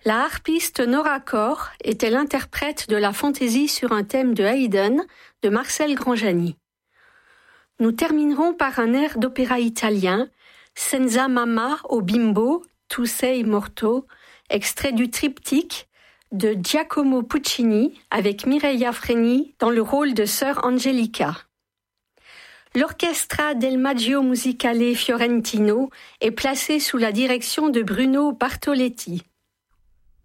La harpiste Nora Corr était l'interprète de la fantaisie sur un thème de Haydn de Marcel Granjani. Nous terminerons par un air d'opéra italien, Senza mamma o bimbo, tu sei morto, extrait du triptyque de Giacomo Puccini avec Mireia Freni dans le rôle de sœur Angelica. L'Orchestra del Maggio Musicale Fiorentino est placé sous la direction de Bruno Bartoletti.